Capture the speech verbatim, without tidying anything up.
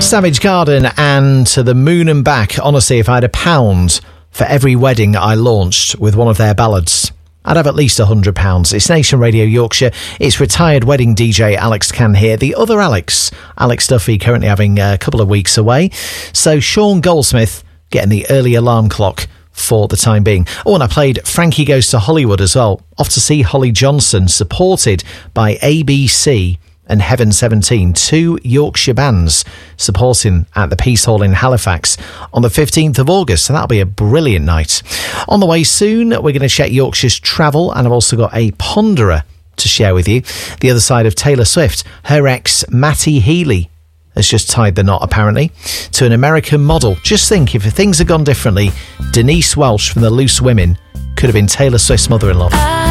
Savage Garden and To the Moon and Back. Honestly, if I had a pound for every wedding I launched with one of their ballads, I'd have at least a hundred pounds. It's Nation Radio Yorkshire. It's retired wedding D J Alex Can here. The other Alex, Alex Duffy, currently having a couple of weeks away. So Sean Goldsmith getting the early alarm clock for the time being. Oh, and I played Frankie Goes to Hollywood as well. Off to see Holly Johnson, supported by A B C and Heaven seventeen, two Yorkshire bands supporting at the Peace Hall in Halifax on the fifteenth of August. So that'll be a brilliant night. On the way soon, we're going to check Yorkshire's travel, and I've also got a ponderer to share with you. The other side of Taylor Swift, her ex Matty Healy has just tied the knot, apparently, to an American model. Just think, if things had gone differently, Denise Welch from the Loose Women could have been Taylor Swift's mother-in-law.